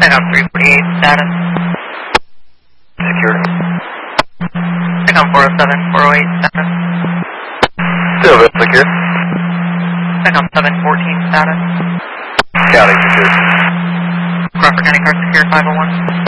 Check on 348 status. Secure. Check on 407, 408 status. Still bit secure. Check on 714 status. County secure. Crawford County Car secure 501.